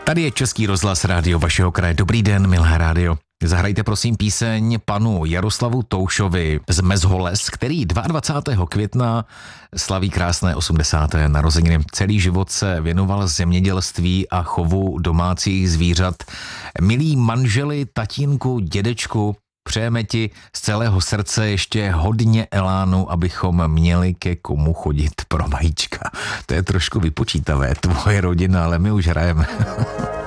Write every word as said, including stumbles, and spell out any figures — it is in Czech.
Tady je Český rozhlas Rádio vašeho kraje. Dobrý den, milé rádio. Zahrajte prosím píseň panu Jaroslavu Toušovi z Mezholes, který dvacátého druhého května slaví krásné osmdesáté narozeniny. Celý život se věnoval zemědělství a chovu domácích zvířat. Milí manželi, tatínku, dědečku, přejeme ti z celého srdce ještě hodně elánu, abychom měli ke komu chodit pro vajíčka. To je trošku vypočítavé, tvoje rodina, ale my už hrajeme.